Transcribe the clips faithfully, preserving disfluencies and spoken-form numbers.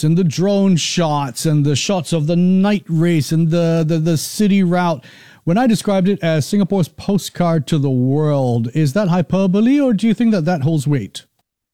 shots and the drone shots and the shots of the night race and the, the, the city route. When I described it as Singapore's postcard to the world, is that hyperbole, or do you think that that holds weight?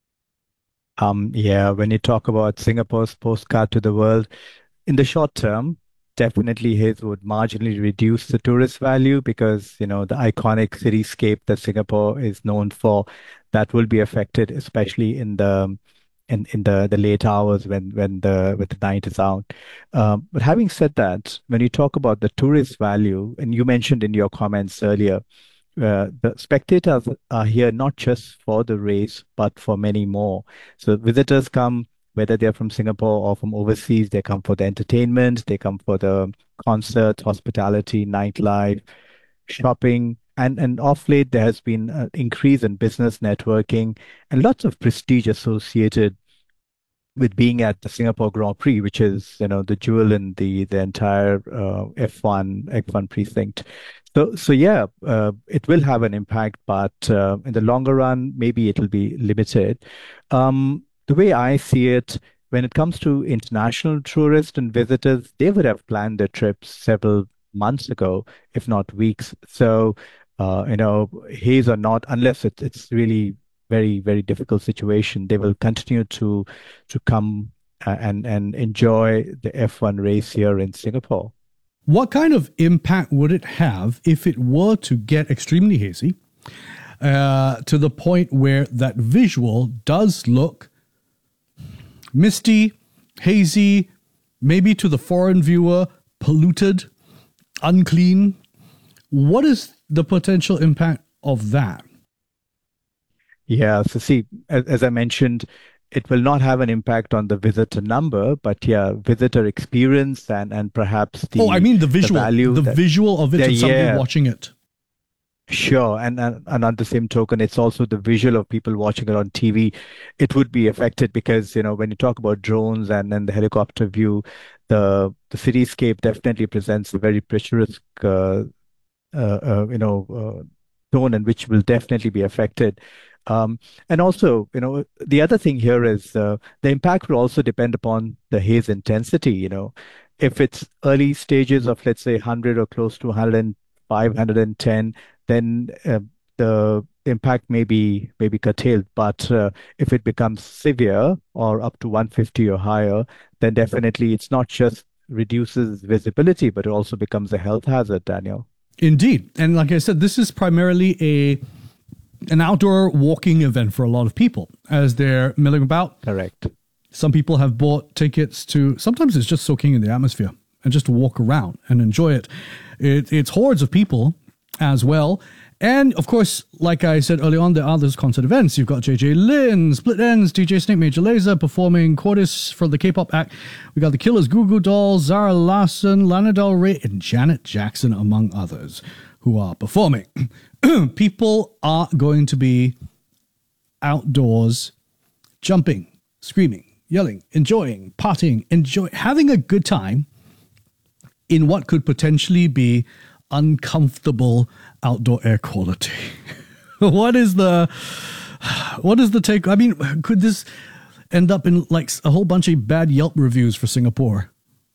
Um, yeah, when you talk about Singapore's postcard to the world, in the short term, definitely his would marginally reduce the tourist value because, you know, the iconic cityscape that Singapore is known for, that will be affected, especially in the in, in the, the late hours when when the when the night is out. Um, but having said that, when you talk about the tourist value, and you mentioned in your comments earlier, uh, the spectators are here not just for the race, but for many more. So visitors come, whether they're from Singapore or from overseas, they come for the entertainment, they come for the concerts, hospitality, nightlife, shopping. And, and off late, there has been an increase in business networking and lots of prestige associated with being at the Singapore Grand Prix, which is, you know, the jewel in the the entire uh, F one F one precinct. So so yeah, uh, it will have an impact, but uh, in the longer run, maybe it'll be limited. Um, the way I see it, when it comes to international tourists and visitors, they would have planned their trips several months ago, if not weeks. So, uh, you know, haze or not, unless it's it's really very, very difficult situation, they will continue to to come uh, and and enjoy the F one race here in Singapore. What kind of impact would it have if it were to get extremely hazy uh, to the point where that visual does look misty, hazy, maybe to the foreign viewer, polluted, unclean? What is the potential impact of that? Yeah, so see, as, as I mentioned, it will not have an impact on the visitor number, but yeah, visitor experience and and perhaps Oh, I the mean the the visual, value the that visual of it yeah, to somebody yeah, watching it. sure. And, and and on the same token, it's also the visual of people watching it on T V. It would be affected because, you know, when you talk about drones and then the helicopter view, the the cityscape definitely presents a very picturesque uh, uh, uh, you know, uh, tone and which will definitely be affected. Um, and also, you know, the other thing here is uh, the impact will also depend upon the haze intensity. You know, if it's early stages of, let's say, one hundred or close to one hundred five, one hundred ten, then uh, the impact may be may be curtailed. But uh, if it becomes severe or up to one hundred fifty or higher, then definitely it's not just reduces visibility, but it also becomes a health hazard, Daniel. Indeed. And like I said, this is primarily a an outdoor walking event for a lot of people as they're milling about. Correct. Some people have bought tickets to, sometimes it's just soaking in the atmosphere and just to walk around and enjoy it. it it's hordes of people as well. And of course, like I said earlier on, there are those concert events. You've got J J Lin, Split Ends, D J Snake, Major Lazer performing Cordis from the K-pop act. We got the Killers, Goo Goo Dolls, Zara Larsson, Lana Del Rey, and Janet Jackson, among others, who are performing. People are going to be outdoors, jumping, screaming, yelling, enjoying, partying, enjoy, having a good time in what could potentially be uncomfortable outdoor air quality. What is the what is the take? I mean, could this end up in like a whole bunch of bad Yelp reviews for Singapore?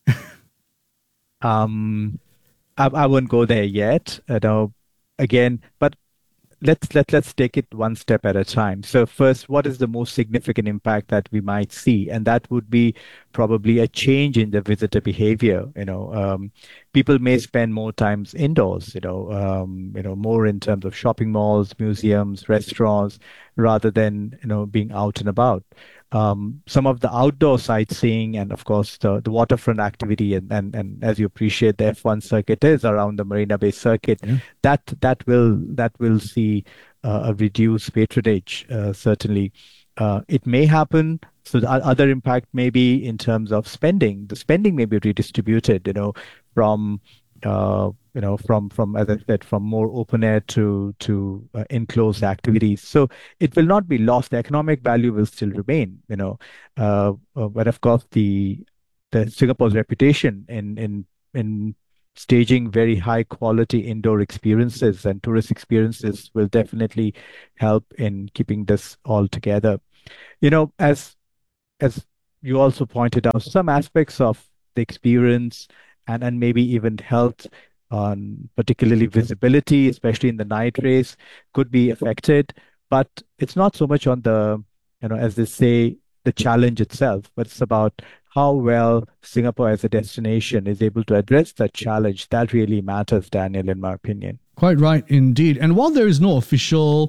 Um, I, I won't go there yet. You know, again, but let's let let's take it one step at a time. So first, what is the most significant impact that we might see? And that would be probably a change in the visitor behavior. You know, um, people may spend more times indoors. You know, um, you know, more in terms of shopping malls, museums, restaurants, rather than you know being out and about. Um, some of the outdoor sightseeing and of course the, the waterfront activity and, and, and as you appreciate the F one circuit is around the Marina Bay circuit, Yeah. that that will that will see uh, a reduced patronage uh, certainly. Uh, it may happen. So the o- other impact may be in terms of spending. The spending may be redistributed, you know, from uh, you know from from as I said, from more open air to to uh, enclosed activities. So it will not be lost. The economic value will still remain, you know. Uh, uh, but of course, the the Singapore's reputation in in in staging very high quality indoor experiences and tourist experiences will definitely help in keeping this all together. You know, as as you also pointed out some aspects of the experience and, and maybe even health, on particularly visibility, especially in the night race, could be affected. But it's not so much on the, you know, as they say, the challenge itself, but it's about how well Singapore as a destination is able to address that challenge. That really matters, Daniel, in my opinion. Quite right, indeed. And while there is no official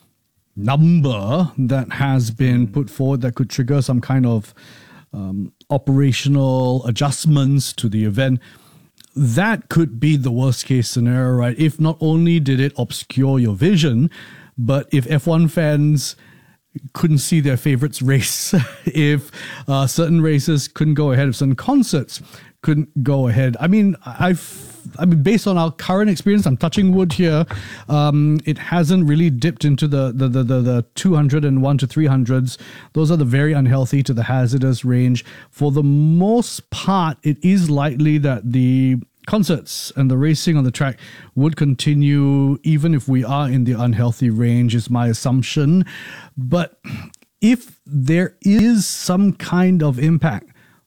number that has been put forward that could trigger some kind of um, operational adjustments to the event, that could be the worst case scenario, right? If not only did it obscure your vision, but if F one fans couldn't see their favorites race, if uh, certain races couldn't go ahead, if certain concerts couldn't go ahead. I mean, I've I mean, based on our current experience, I'm touching wood here. Um, it hasn't really dipped into the the the the, the two hundred one to three hundreds. Those are the very unhealthy to the hazardous range. For the most part, it is likely that the concerts and the racing on the track would continue even if we are in the unhealthy range, is my assumption. But if there is some kind of impact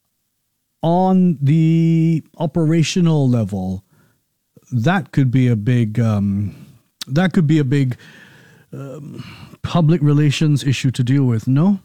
on the operational level, that could be a big um, that could be a big um, public relations issue to deal with. No.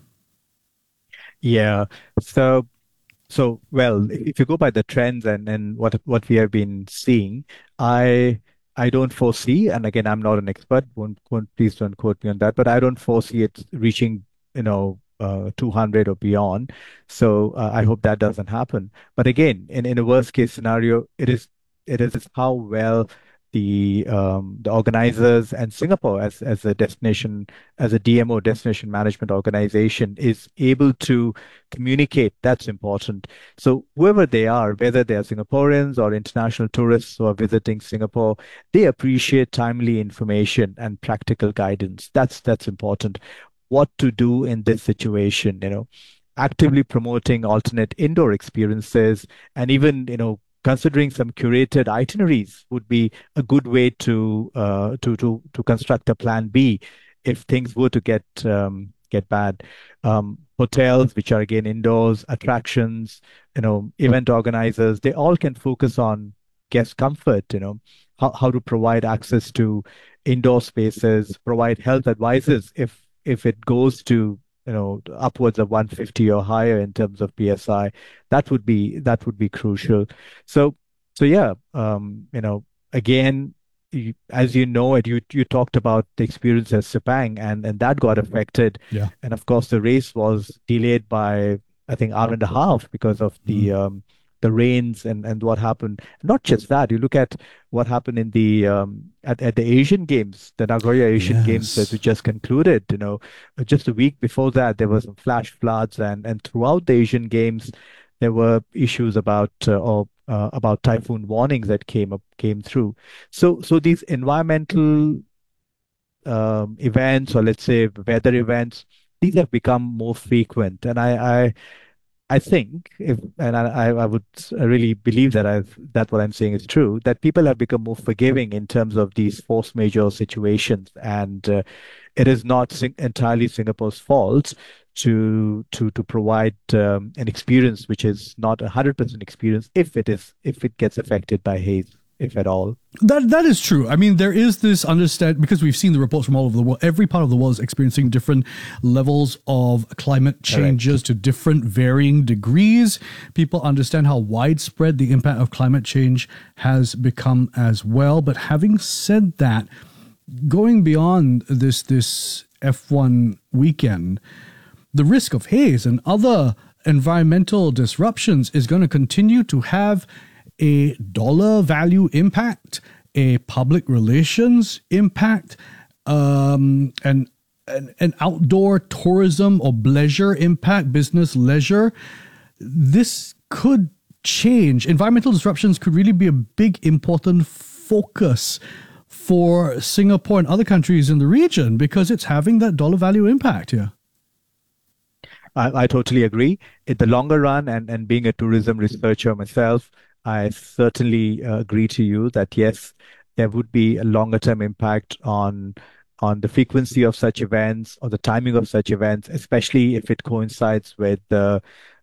Yeah. So, so well, if you go by the trends and and what what we have been seeing, I I don't foresee, and again, I'm not an expert. Won't, won't please don't quote me on that, but I don't foresee it reaching, you know, uh, two hundred or beyond. So uh, I hope that doesn't happen. But again, in in a worst case scenario, it is it is how well the um, the organizers and Singapore as as a destination, as a D M O, destination management organization, is able to communicate. That's important. So whoever they are, whether they are Singaporeans or international tourists who are visiting Singapore, they appreciate timely information and practical guidance. That's that's important. What to do in this situation, you know, actively promoting alternate indoor experiences, and even, you know, considering some curated itineraries would be a good way to uh, to to to construct a plan B if things were to get um, get bad. Um, hotels, which are again indoors, attractions, you know, event organizers, they all can focus on guest comfort. You know, how how to provide access to indoor spaces, provide health advices if if it goes to, you know, upwards of one fifty or higher in terms of P S I. That would be that would be crucial. So so yeah, um, you know, again, you, as you know it, you you talked about the experience at Sepang, and and that got affected, Yeah. and of course the race was delayed by, I think, hour and a half because of the Mm. um, the rains and and what happened. Not just that, you look at what happened in the um, at, at the Asian Games, the Nagoya Asian Games that Yes. we just concluded. You know, uh, just a week before that, there was some flash floods, and and throughout the Asian Games, there were issues about uh, or uh, about typhoon warnings that came up came through. So so these environmental um, events, or let's say weather events, these have become more frequent, and I I I think if, and I, I would really believe that I've that what I'm saying is true, that people have become more forgiving in terms of these force majeure situations, and uh, it is not sing entirely Singapore's fault to to to provide um, an experience which is not a hundred percent experience if it is if it gets affected by haze, if at all. That that is true. I mean, there is this understand because we've seen the reports from all over the world. Every part of the world is experiencing different levels of climate changes Correct. to different varying degrees. People understand how widespread the impact of climate change has become as well. But having said that, going beyond this this F one weekend, the risk of haze and other environmental disruptions is going to continue to have a dollar value impact, a public relations impact, um, an, an, an outdoor tourism or leisure impact, business leisure. This could change. Environmental disruptions could really be a big, important focus for Singapore and other countries in the region because it's having that dollar value impact here. I, I totally agree. In the longer run, and, and being a tourism researcher myself, I certainly uh, agree to you that yes, there would be a longer term impact on on the frequency of such events or the timing of such events, especially if it coincides with the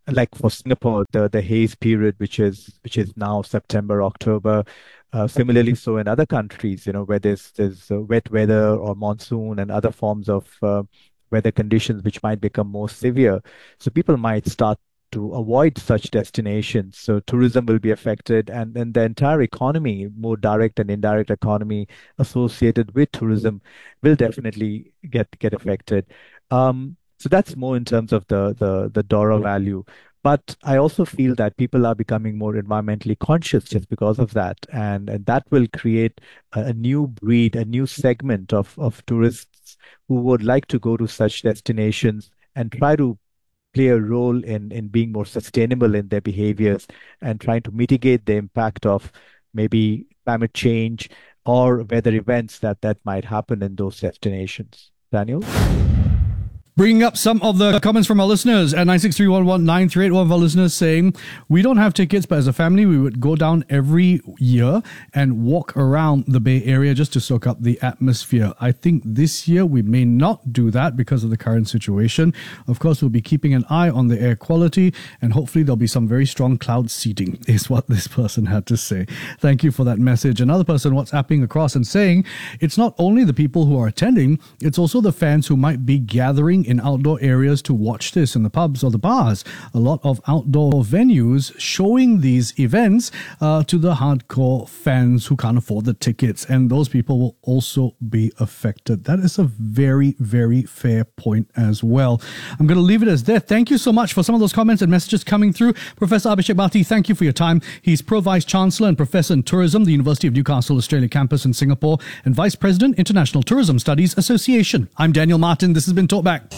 like for Singapore, the the haze period, which is which is now September, October. Uh, similarly, so in other countries, you know, where there's there's uh, wet weather or monsoon and other forms of uh, weather conditions which might become more severe, so people might start to avoid such destinations. So tourism will be affected, and then the entire economy, more direct and indirect economy associated with tourism, will definitely get get affected. Um, so that's more in terms of the the the dollar value. But I also feel that people are becoming more environmentally conscious just because of that, and, and that will create a, a new breed, a new segment of of tourists who would like to go to such destinations and try to play a role in in being more sustainable in their behaviors and trying to mitigate the impact of maybe climate change or weather events that that might happen in those destinations. Daniel? Bringing up some of the comments from our listeners at nine six three one one nine three eight, one of our listeners saying, we don't have tickets, but as a family, we would go down every year and walk around the Bay Area just to soak up the atmosphere. I think this year we may not do that because of the current situation. Of course, we'll be keeping an eye on the air quality, and hopefully there'll be some very strong cloud seeding, is what this person had to say. Thank you for that message. Another person WhatsApping across and saying, it's not only the people who are attending, it's also the fans who might be gathering in outdoor areas to watch this in the pubs or the bars. A lot of outdoor venues showing these events uh, to the hardcore fans who can't afford the tickets, and those people will also be affected. That is a very, very fair point as well. I'm going to leave it as that. Thank you so much for some of those comments and messages coming through. Professor Abhishek Bhati, thank you for your time. He's Pro Vice Chancellor and Professor in Tourism, the University of Newcastle Australia Campus in Singapore, and Vice President, International Tourism Studies Association. I'm Daniel Martin. This has been Talkback.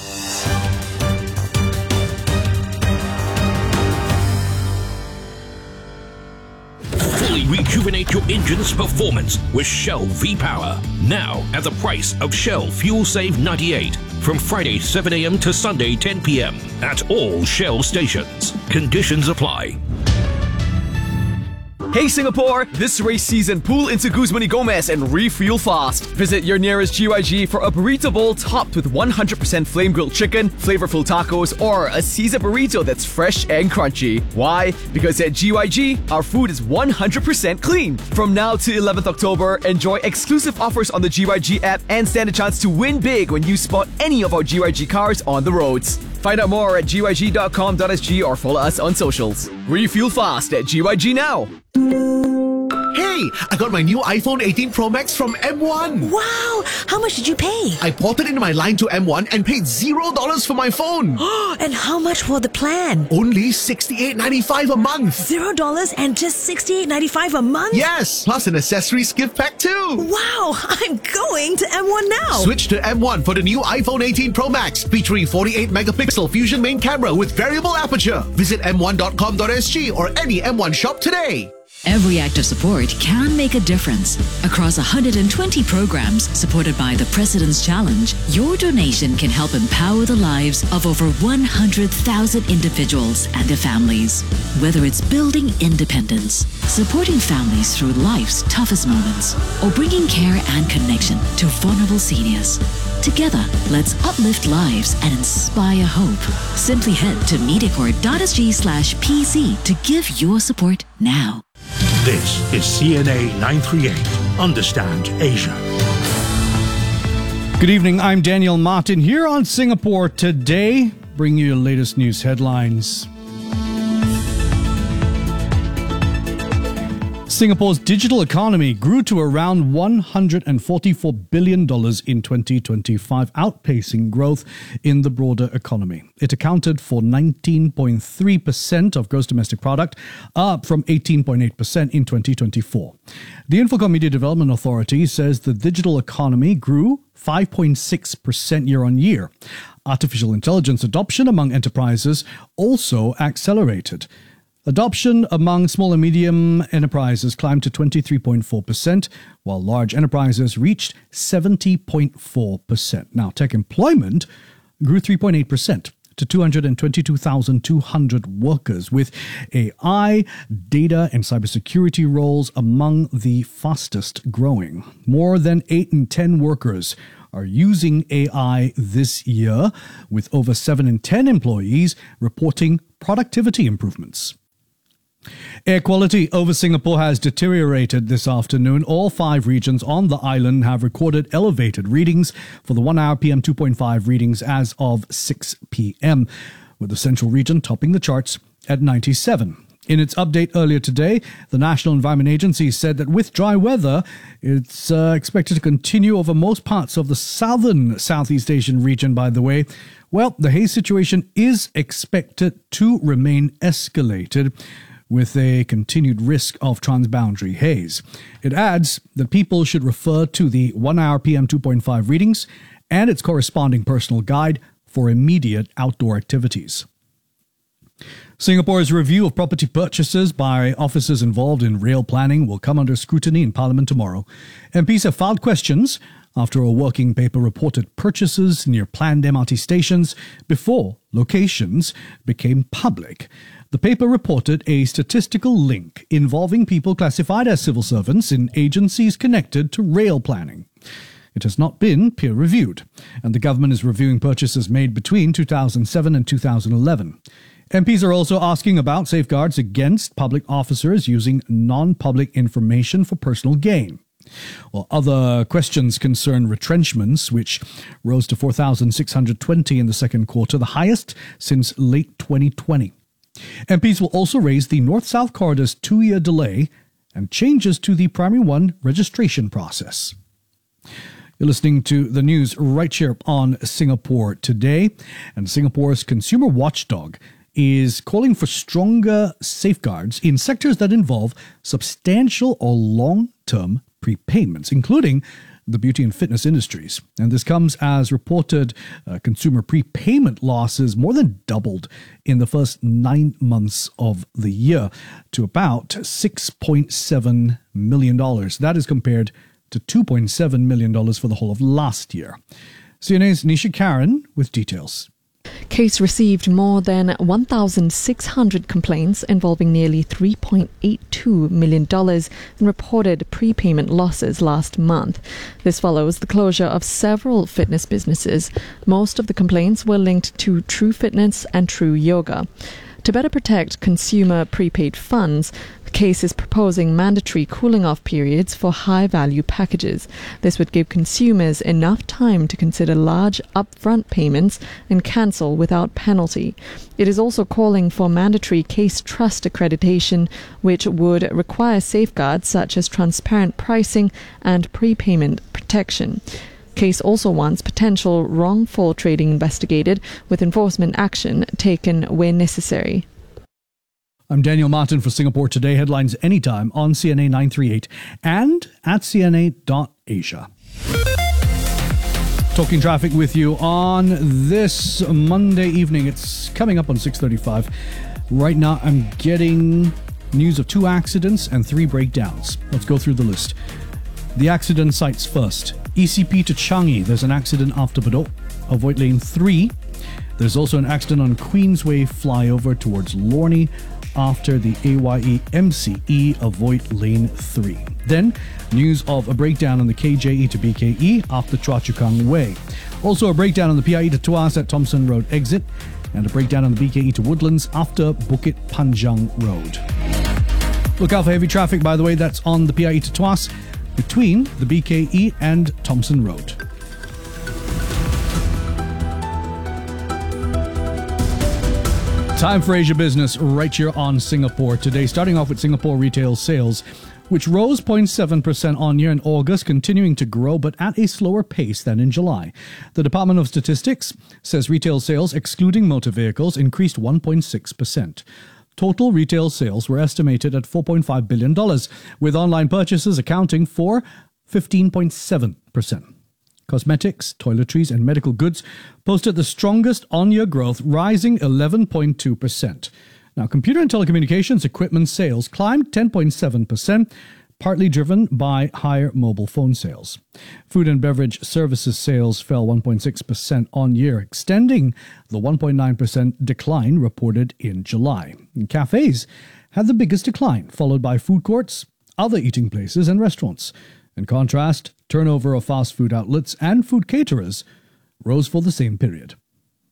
Fully rejuvenate your engine's performance with Shell V-Power. Now at the price of Shell Fuel Save ninety-eight from Friday seven a.m. to Sunday ten p.m. at all Shell stations. Conditions apply. Hey Singapore! This race season, pull into Guzman y Gomez and refuel fast. Visit your nearest G Y G for a burrito bowl topped with one hundred percent flame grilled chicken, flavorful tacos, or a Caesar burrito that's fresh and crunchy. Why? Because at G Y G, our food is one hundred percent clean. From now to eleventh October, enjoy exclusive offers on the G Y G app and stand a chance to win big when you spot any of our G Y G cars on the roads. Find out more at G Y G dot com dot S G or follow us on socials. Refuel fast at G Y G now. Hey, I got my new iPhone eighteen Pro Max from M one. Wow! How much did you pay? I ported in my line to M one and paid zero dollars for my phone. And how much for the plan? Only sixty-eight ninety-five a month. Zero dollars and just sixty-eight ninety-five a month? Yes, plus an accessories gift pack too. Wow! I'm going to M one now. Switch to M one for the new iPhone eighteen Pro Max, featuring forty-eight megapixel Fusion main camera with variable aperture. Visit M one dot com dot S G or any M one shop today. Every act of support can make a difference. Across one hundred twenty programs supported by the President's Challenge, your donation can help empower the lives of over one hundred thousand individuals and their families. Whether it's building independence, supporting families through life's toughest moments, or bringing care and connection to vulnerable seniors. Together, let's uplift lives and inspire hope. Simply head to mediacorp dot S G slash P C to give your support now. This is C N A nine thirty-eight. Understand Asia. Good evening, I'm Daniel Martin here on Singapore Today, bringing you your latest news headlines. Singapore's digital economy grew to around one hundred forty-four billion dollars in twenty twenty-five, outpacing growth in the broader economy. It accounted for nineteen point three percent of gross domestic product, up from eighteen point eight percent in twenty twenty-four. The Infocom Media Development Authority says the digital economy grew five point six percent year on year. Artificial intelligence adoption among enterprises also accelerated. Adoption among small and medium enterprises climbed to twenty-three point four percent, while large enterprises reached seventy point four percent. Now, tech employment grew three point eight percent to two hundred twenty-two thousand two hundred workers, with A I, data, and cybersecurity roles among the fastest growing. More than eight in ten workers are using A I this year, with over seven in ten employees reporting productivity improvements. Air quality over Singapore has deteriorated this afternoon. All five regions on the island have recorded elevated readings for the one hour P M two point five readings as of six p.m., with the central region topping the charts at ninety-seven. In its update earlier today, the National Environment Agency said that with dry weather, it's uh, expected to continue over most parts of the southern Southeast Asian region, by the way. Well, the haze situation is expected to remain escalated, with a continued risk of transboundary haze. It adds that people should refer to the one hour P M two point five readings and its corresponding personal guide for immediate outdoor activities. Singapore's review of property purchases by officers involved in rail planning will come under scrutiny in Parliament tomorrow. M Ps have filed questions after a working paper reported purchases near planned M R T stations before locations became public. The paper reported a statistical link involving people classified as civil servants in agencies connected to rail planning. It has not been peer-reviewed, and the government is reviewing purchases made between two thousand seven and two thousand eleven. M Ps are also asking about safeguards against public officers using non-public information for personal gain. Well, other questions concern retrenchments, which rose to four thousand six hundred twenty in the second quarter, the highest since late twenty twenty. M Ps will also raise the North-South Corridor's two-year delay and changes to the Primary One registration process. You're listening to the news right here on Singapore Today, and Singapore's consumer watchdog is calling for stronger safeguards in sectors that involve substantial or long-term prepayments, including the beauty and fitness industries. And this comes as reported uh, consumer prepayment losses more than doubled in the first nine months of the year to about six point seven million dollars. That is compared to two point seven million dollars for the whole of last year. C N A's Nisha Karen with details. Case received more than one thousand six hundred complaints involving nearly three point eight two million dollars in reported prepayment losses last month. This follows the closure of several fitness businesses. Most of the complaints were linked to True Fitness and True Yoga. To better protect consumer prepaid funds, the case is proposing mandatory cooling-off periods for high-value packages. This would give consumers enough time to consider large upfront payments and cancel without penalty. It is also calling for mandatory case trust accreditation, which would require safeguards such as transparent pricing and prepayment protection. Case also wants potential wrongful trading investigated, with enforcement action taken where necessary. I'm Daniel Martin for Singapore Today. Headlines anytime on C N A nine thirty-eight and at c n a dot asia. Talking traffic with you on this Monday evening. It's coming up on six thirty-five. Right now I'm getting news of two accidents and three breakdowns. Let's go through the list. The accident sites first. E C P to Changi, there's an accident after Bedok. Avoid lane three. There's also an accident on Queensway flyover towards Lornie after the A Y E M C E. Avoid lane three. Then, news of a breakdown on the K J E to B K E after Choa Chu Kang Way. Also a breakdown on the P I E to Tuas at Thomson Road exit, and a breakdown on the B K E to Woodlands after Bukit Panjang Road. Look out for heavy traffic, by the way, that's on the P I E to Tuas between the B K E and Thomson Road. Time for Asia Business right here on Singapore Today. Starting off with Singapore retail sales, which rose zero point seven percent on year in August, continuing to grow but at a slower pace than in July. The Department of Statistics says retail sales, excluding motor vehicles, increased one point six percent. Total retail sales were estimated at four point five billion dollars, with online purchases accounting for fifteen point seven percent. Cosmetics, toiletries, and medical goods posted the strongest on-year growth, rising eleven point two percent. Now, computer and telecommunications equipment sales climbed ten point seven percent, partly driven by higher mobile phone sales. Food and beverage services sales fell one point six percent on year, extending the one point nine percent decline reported in July. And cafes had the biggest decline, followed by food courts, other eating places, and restaurants. In contrast, turnover of fast food outlets and food caterers rose for the same period.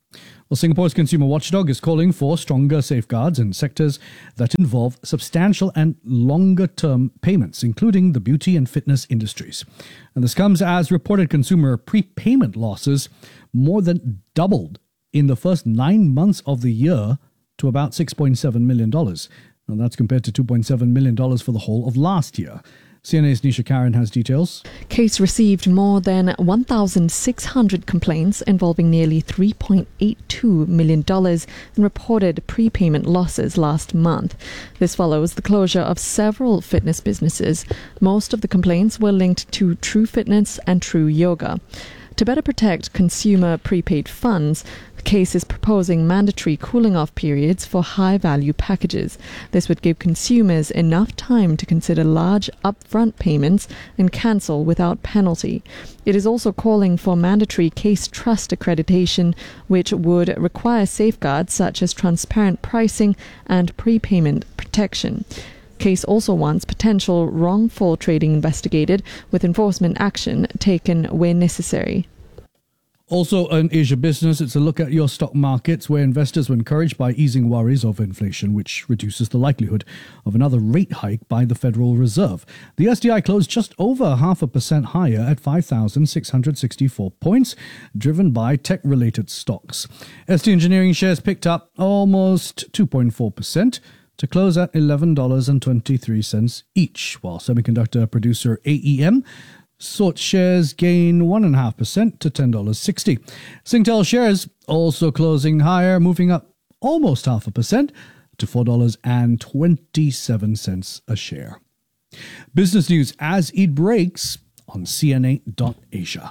Well, Singapore's consumer watchdog is calling for stronger safeguards in sectors that involve substantial and longer-term payments, including the beauty and fitness industries. And this comes as reported consumer prepayment losses more than doubled in the first nine months of the year to about six point seven million dollars. And that's compared to two point seven million dollars for the whole of last year. C N A's Nisha Karen has details. Case received more than one thousand six hundred complaints involving nearly three point eight two million dollars in reported prepayment losses last month. This follows the closure of several fitness businesses. Most of the complaints were linked to True Fitness and True Yoga. To better protect consumer prepaid funds, the case is proposing mandatory cooling-off periods for high-value packages. This would give consumers enough time to consider large upfront payments and cancel without penalty. It is also calling for mandatory case trust accreditation, which would require safeguards such as transparent pricing and prepayment protection. Case also wants potential wrongful trading investigated, with enforcement action taken where necessary. Also in Asia Business, it's a look at your stock markets, where investors were encouraged by easing worries of inflation, which reduces the likelihood of another rate hike by the Federal Reserve. The S D I closed just over half a percent higher at five thousand six hundred sixty-four points, driven by tech-related stocks. S T Engineering shares picked up almost two point four percent. to close at eleven dollars and twenty-three cents each, while semiconductor producer A E M sought shares gain one point five percent to ten dollars and sixty cents. Singtel shares also closing higher, moving up almost half a percent to four dollars and twenty-seven cents a share. Business news as it breaks on C N A dot Asia.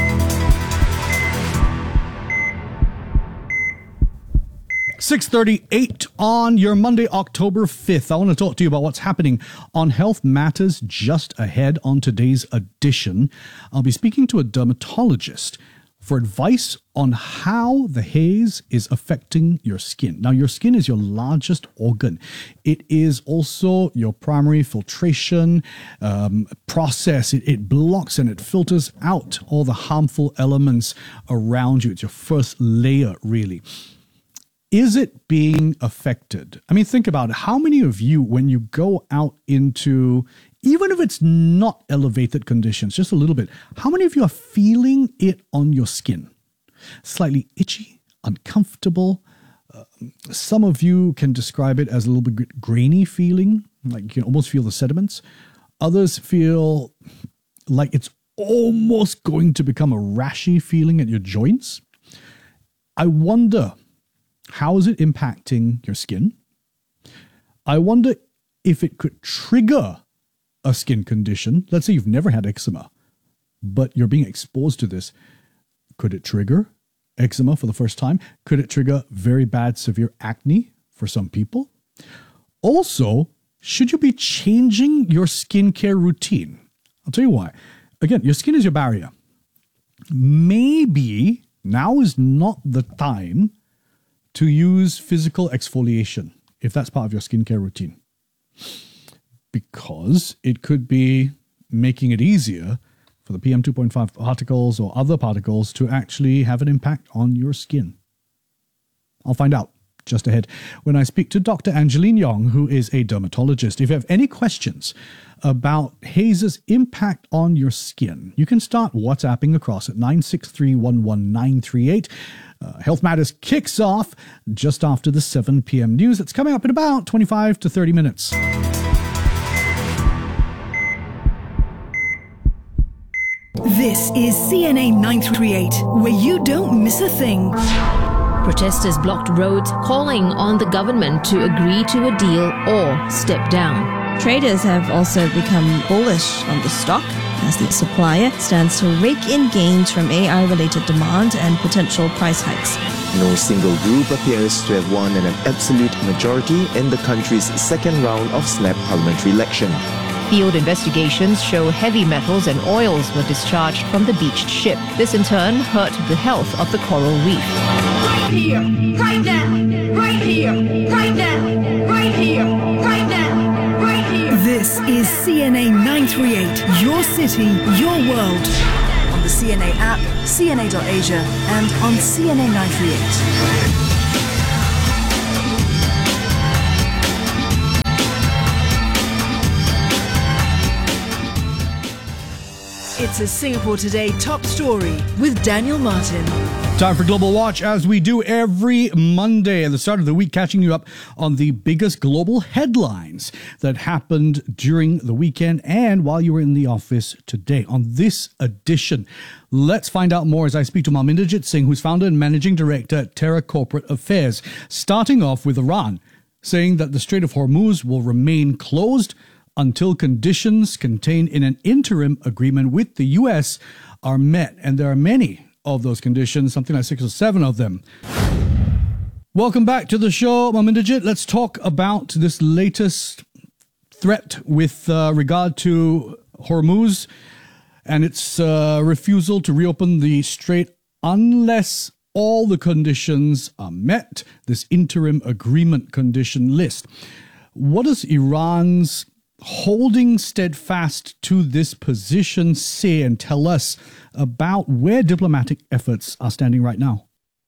six thirty-eight on your Monday, October fifth. I want to talk to you about what's happening on Health Matters just ahead on today's edition. I'll be speaking to a dermatologist for advice on how the haze is affecting your skin. Now, your skin is your largest organ. It is also your primary filtration um, process. It, it blocks and it filters out all the harmful elements around you. It's your first layer, really. Is it being affected? I mean, think about it. How many of you, when you go out into, even if it's not elevated conditions, just a little bit, how many of you are feeling it on your skin? Slightly itchy, uncomfortable. Uh, some of you can describe it as a little bit grainy feeling, like you can almost feel the sediments. Others feel like it's almost going to become a rashy feeling at your joints. I wonder, how is it impacting your skin? I wonder if it could trigger a skin condition. Let's say you've never had eczema, but you're being exposed to this. Could it trigger eczema for the first time? Could it trigger very bad, severe acne for some people? Also, should you be changing your skincare routine? I'll tell you why. Again, your skin is your barrier. Maybe now is not the time to use physical exfoliation, if that's part of your skincare routine, because it could be making it easier for the P M two point five particles or other particles to actually have an impact on your skin. I'll find out just ahead when I speak to Doctor Angeline Yong, who is a dermatologist. If you have any questions about haze's impact on your skin, you can start WhatsApping across at nine six three, one one nine three eight. Uh, Health Matters kicks off just after the seven p.m. news. It's coming up in about twenty-five to thirty minutes. This is C N A nine three eight, where you don't miss a thing. Protesters blocked roads, calling on the government to agree to a deal or step down. Traders have also become bullish on the stock, as the supplier stands to rake in gains from A I-related demand and potential price hikes. No single group appears to have won an absolute majority in the country's second round of snap parliamentary election. Field investigations show heavy metals and oils were discharged from the beached ship. This in turn hurt the health of the coral reef. Right here, right now, right here, right now, right here, right now, right here. This is C N A nine three eight, your city, your world. On the C N A app, C N A dot Asia, and on C N A nine thirty-eight. It's a Singapore Today top story with Daniel Martin. Time for Global Watch, as we do every Monday at the start of the week, catching you up on the biggest global headlines that happened during the weekend and while you were in the office today. On this edition, let's find out more as I speak to Malminderjit Singh, who's founder and managing director at Terra Corporate Affairs, starting off with Iran, saying that the Strait of Hormuz will remain closed until conditions contained in an interim agreement with the U S are met. And there are many of those conditions, something like six or seven of them. Welcome back to the show, Malminderjit. Let's talk about this latest threat with uh, regard to Hormuz and its uh, refusal to reopen the strait unless all the conditions are met, this interim agreement condition list. What does Iran's holding steadfast to this position say and tell us about where diplomatic efforts are standing right now?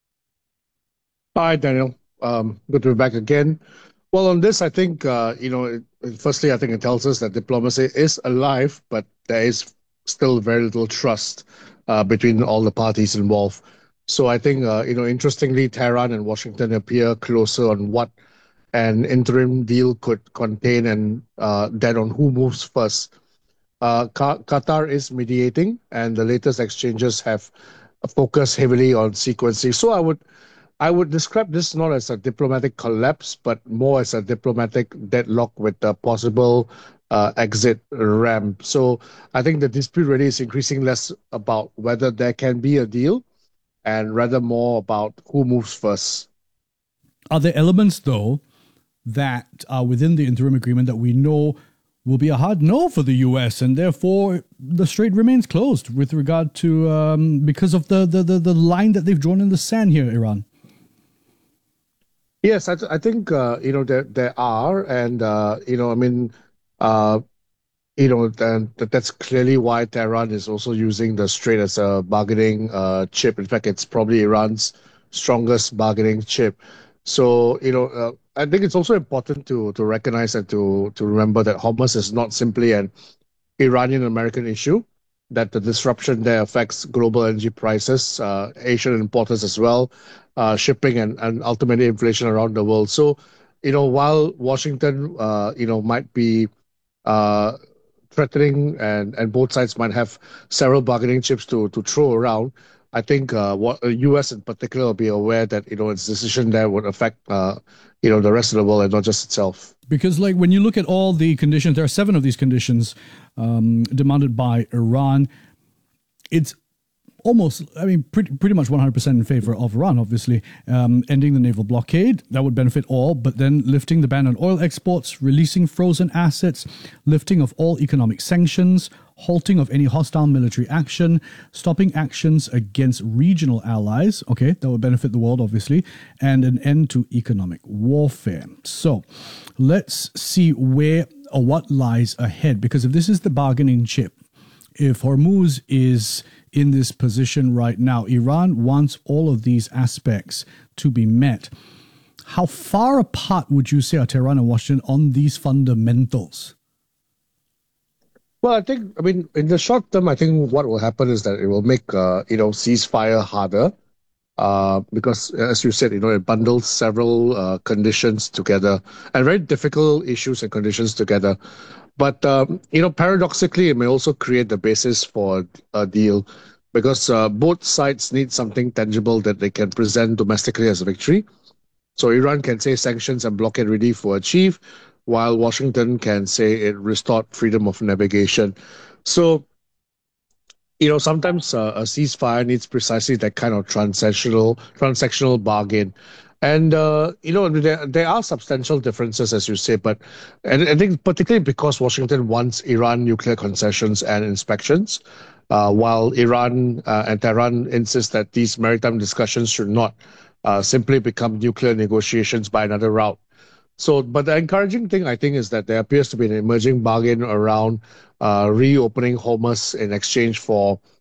Hi, Daniel. Um, good to be back again. Well, on this, I think, uh, you know, it, firstly, I think it tells us that diplomacy is alive, but there is still very little trust uh, between all the parties involved. So I think, uh, you know, interestingly, Tehran and Washington appear closer on what an interim deal could contain and uh, then on who moves first. Uh, Qatar is mediating, and the latest exchanges have focused heavily on sequencing. So I would I would describe this not as a diplomatic collapse, but more as a diplomatic deadlock with a possible uh, exit ramp. So I think the dispute really is increasing less about whether there can be a deal and rather more about who moves first. Are there elements, though, that are within the interim agreement that we know will be a hard no for the U S, and therefore the strait remains closed with regard to, um, because of the, the, the, the line that they've drawn in the sand here, Iran? Yes, I, th- I think, uh, you know, there, there are, and, uh, you know, I mean, uh, you know, and that's clearly why Tehran is also using the strait as a bargaining uh, chip. In fact, it's probably Iran's strongest bargaining chip. So, you know, uh, I think it's also important to to recognize and to to remember that Hormuz is not simply an Iranian-American issue, that the disruption there affects global energy prices, uh, Asian importers as well, uh, shipping and, and ultimately inflation around the world. So, you know, while Washington, uh, you know, might be uh, threatening and, and both sides might have several bargaining chips to, to throw around, I think uh, what the U S in particular will be aware that, you know, its decision there would affect, uh, you know, the rest of the world and not just itself. Because, like, when you look at all the conditions, there are seven of these conditions um, demanded by Iran. It's almost, I mean, pretty, pretty much one hundred percent in favor of Iran, obviously. Um, ending the naval blockade, that would benefit all, but then lifting the ban on oil exports, releasing frozen assets, lifting of all economic sanctions, halting of any hostile military action, stopping actions against regional allies, okay, that would benefit the world, obviously, and an end to economic warfare. So let's see where or what lies ahead, because if this is the bargaining chip, if Hormuz is in this position right now, Iran wants all of these aspects to be met. How far apart would you say are Tehran and Washington on these fundamentals? Well, I think, I mean, in the short term, I think what will happen is that it will make, uh, you know, ceasefire harder uh, because, as you said, you know, it bundles several uh, conditions together and very difficult issues and conditions together. But, um, you know, paradoxically, it may also create the basis for a deal because uh, both sides need something tangible that they can present domestically as a victory. So Iran can say sanctions and blockade relief were achieved, while Washington can say it restored freedom of navigation. So, you know, sometimes uh, a ceasefire needs precisely that kind of transactional, transactional bargain. And, uh, you know, there, there are substantial differences, as you say, but and I think particularly because Washington wants Iran nuclear concessions and inspections, uh, while Iran uh, and Tehran insist that these maritime discussions should not uh, simply become nuclear negotiations by another route. So, but the encouraging thing, I think, is that there appears to be an emerging bargain around uh, reopening Hormuz in exchange for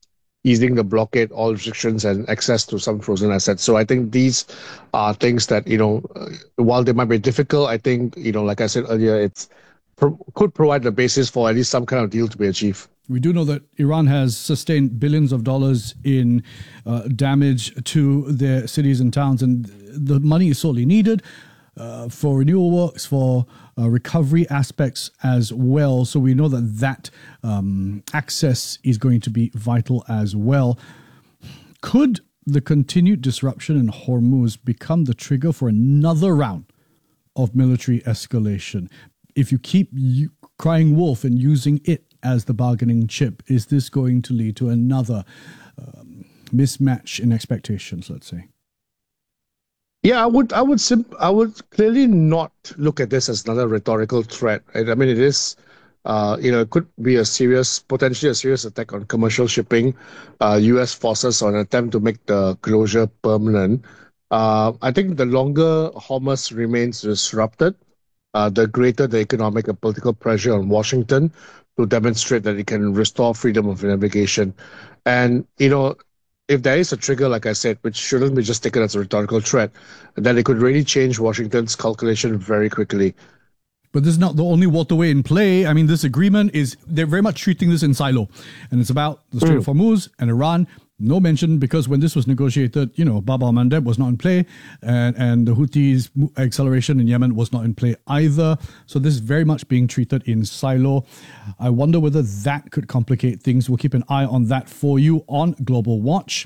easing the blockade, all restrictions, and access to some frozen assets. So I think these are things that, you know, uh, while they might be difficult, I think, you know, like I said earlier, it's pro- could provide the basis for at least some kind of deal to be achieved. We do know that Iran has sustained billions of dollars in uh, damage to their cities and towns, and the money is sorely needed uh, for renewal works, for uh, recovery aspects as well. So we know that that um, access is going to be vital as well. Could the continued disruption in Hormuz become the trigger for another round of military escalation? If you keep u- crying wolf and using it as the bargaining chip, is this going to lead to another um, mismatch in expectations, let's say? Yeah, I would, I would, sim- I would clearly not look at this as another rhetorical threat. Right? I mean, it is, uh, you know, it could be a serious, potentially a serious attack on commercial shipping. Uh, U S forces on an attempt to make the closure permanent. Uh, I think the longer Hormuz remains disrupted, uh, the greater the economic and political pressure on Washington to demonstrate that it can restore freedom of navigation. And, you know, if there is a trigger, like I said, which shouldn't be just taken as a rhetorical threat, then it could really change Washington's calculation very quickly. But this is not the only waterway in play. I mean, this agreement is, they're very much treating this in silo. And it's about the Strait mm. of Hormuz and Iran. No mention, because when this was negotiated, you know, Bab al-Mandeb was not in play, and, and the Houthis' acceleration in Yemen was not in play either. So this is very much being treated in silo. I wonder whether that could complicate things. We'll keep an eye on that for you on Global Watch.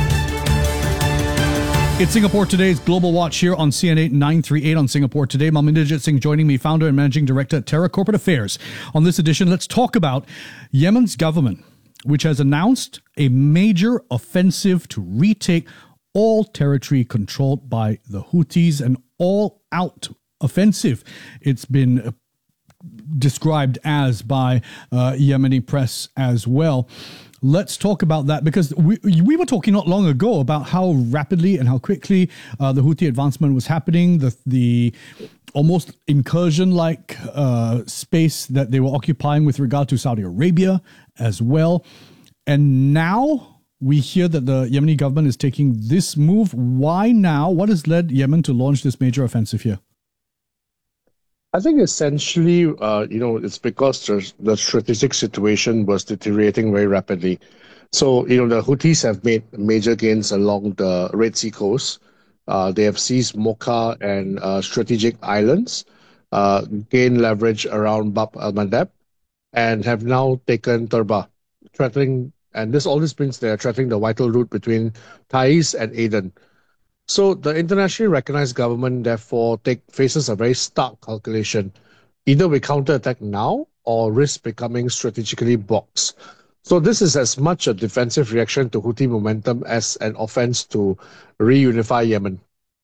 It's Singapore Today's Global Watch here on C N A nine thirty-eight on Singapore Today. Malminderjit Singh joining me, founder and managing director at Terra Corporate Affairs. On this edition, let's talk about Yemen's government, which has announced a major offensive to retake all territory controlled by the Houthis, an all-out offensive. It's been described as by uh, Yemeni press as well. Let's talk about that, because we we were talking not long ago about how rapidly and how quickly uh, the Houthi advancement was happening, the the almost incursion-like uh, space that they were occupying with regard to Saudi Arabia as well. And now we hear that the Yemeni government is taking this move. Why now? What has led Yemen to launch this major offensive here? I think essentially, uh, you know, it's because the, the strategic situation was deteriorating very rapidly. So, you know, the Houthis have made major gains along the Red Sea coast. Uh, they have seized Mocha and uh, strategic islands, uh, gained leverage around Bab al-Mandeb, and have now taken Turba, threatening, and this all this means they are threatening the vital route between Taiz and Aden. So the internationally recognized government, therefore, take, faces a very stark calculation. Either we counterattack now or risk becoming strategically boxed. So this is as much a defensive reaction to Houthi momentum as an offense to reunify Yemen.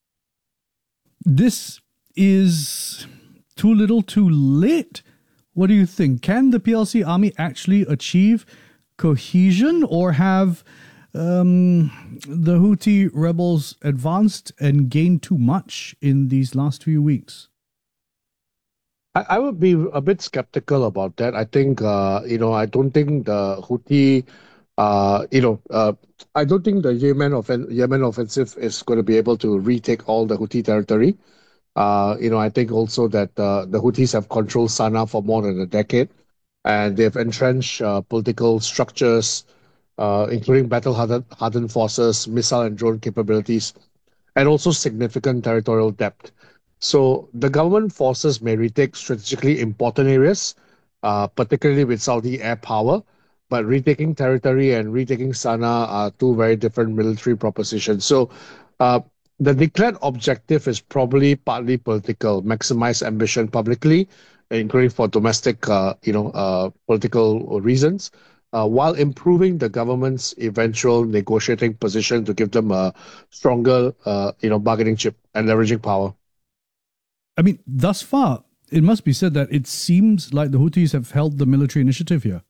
This is too little too late. What do you think? Can the P L C army actually achieve cohesion, or have um, the Houthi rebels advanced and gained too much in these last few weeks? I, I would be a bit skeptical about that. I think, uh, you know, I don't think the Houthi, uh, you know, uh, I don't think the Yemen, offen- Yemen offensive is going to be able to retake all the Houthi territory. Uh, you know, I think also that uh, the Houthis have controlled Sana'a for more than a decade, and they've entrenched uh, political structures, uh, including battle-hardened forces, missile and drone capabilities, and also significant territorial depth. So the government forces may retake strategically important areas, uh, particularly with Saudi air power, but retaking territory and retaking Sana'a are two very different military propositions. So uh, the declared objective is probably partly political, maximize ambition publicly, including for domestic, uh, you know, uh, political reasons, uh, while improving the government's eventual negotiating position to give them a stronger, uh, you know, bargaining chip and leveraging power. I mean, thus far, it must be said that it seems like the Houthis have held the military initiative here.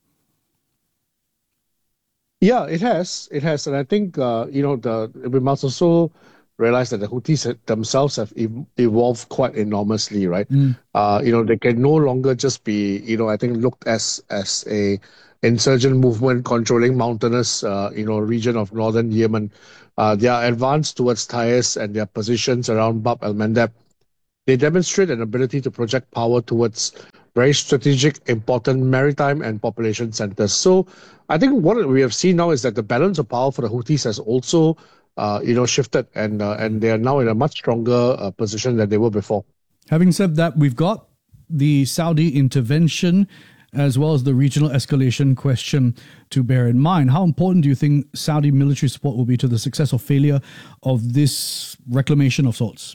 Yeah, it has. It has. And I think, uh, you know, the we must also realize that the Houthis themselves have ev- evolved quite enormously, right? Mm. Uh, you know, they can no longer just be, you know, I think looked as as a insurgent movement controlling mountainous, uh, you know, region of northern Yemen. Uh, they are advanced towards Taiz and their positions around Bab el-Mandeb. They demonstrate an ability to project power towards very strategic, important maritime and population centers. So I think what we have seen now is that the balance of power for the Houthis has also, uh, you know, shifted, and uh, and they are now in a much stronger uh, position than they were before. Having said that, we've got the Saudi intervention as well as the regional escalation question to bear in mind. How important do you think Saudi military support will be to the success or failure of this reclamation of sorts?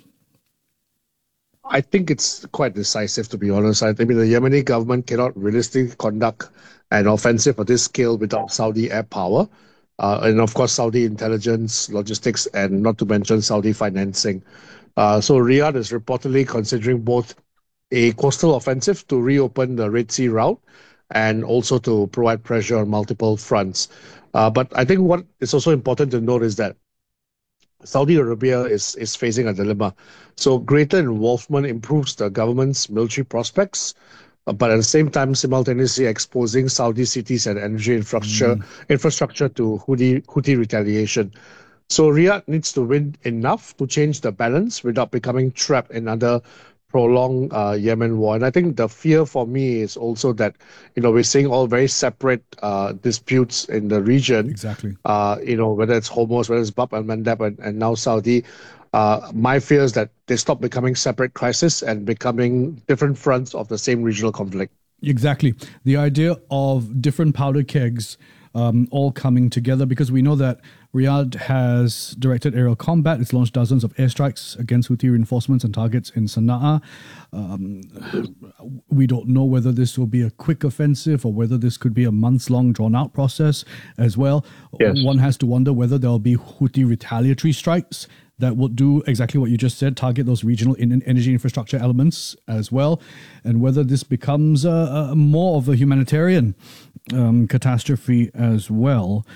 I think it's quite decisive, to be honest. I mean, the Yemeni government cannot realistically conduct an offensive of this scale without Saudi air power. Uh, and of course, Saudi intelligence, logistics, and not to mention Saudi financing. Uh, so Riyadh is reportedly considering both a coastal offensive to reopen the Red Sea route and also to provide pressure on multiple fronts. Uh, but I think what is also important to note is that Saudi Arabia is, is facing a dilemma. So greater involvement improves the government's military prospects, uh, but at the same time, simultaneously exposing Saudi cities and energy infrastructure, mm. infrastructure to Houthi, Houthi retaliation. So Riyadh needs to win enough to change the balance without becoming trapped in another prolonged uh, Yemen war. And I think the fear for me is also that, you know, we're seeing all very separate uh, disputes in the region. Exactly. Uh, you know, whether it's Hormuz, whether it's Bab el-Mandeb, and, and now Saudi. Uh, my fear is that they stop becoming separate crises and becoming different fronts of the same regional conflict. Exactly. The idea of different powder kegs um, all coming together, because we know that Riyadh has directed aerial combat. It's launched dozens of airstrikes against Houthi reinforcements and targets in Sana'a. Um, we don't know whether this will be a quick offensive or whether this could be a months-long, drawn-out process as well. Yes. One has to wonder whether there'll be Houthi retaliatory strikes that will do exactly what you just said, target those regional in- energy infrastructure elements as well, and whether this becomes a, a more of a humanitarian um, catastrophe as well.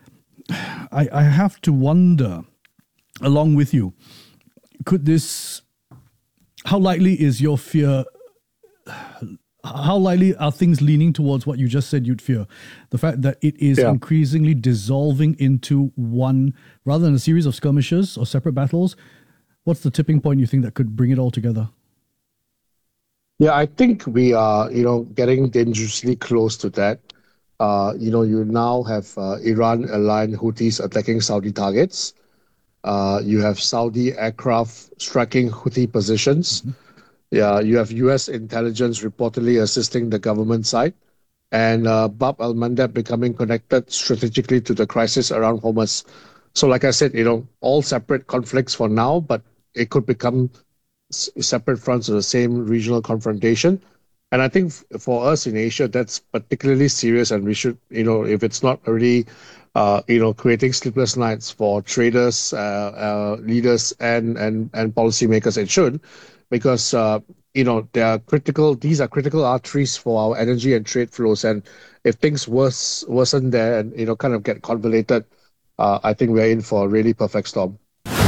I, I have to wonder, along with you, could this, how likely is your fear, how likely are things leaning towards what you just said you'd fear? The fact that it is yeah. increasingly dissolving into one, rather than a series of skirmishes or separate battles. What's the tipping point you think that could bring it all together? Yeah, I think we are, you know, getting dangerously close to that. Uh, you know, you now have uh, Iran-aligned Houthis attacking Saudi targets. Uh, you have Saudi aircraft striking Houthi positions. Mm-hmm. Yeah, you have U S intelligence reportedly assisting the government side, and uh, Bab el-Mandeb becoming connected strategically to the crisis around Hormuz. So, like I said, you know, all separate conflicts for now, but it could become s- separate fronts of the same regional confrontation. And I think f- for us in Asia, that's particularly serious, and we should, you know, if it's not already, uh, you know, creating sleepless nights for traders, uh, uh, leaders, and and and policymakers, it should, because uh, you know they are critical. These are critical arteries for our energy and trade flows, and if things worse worsen there and you know kind of get convoluted, uh, I think we're in for a really perfect storm.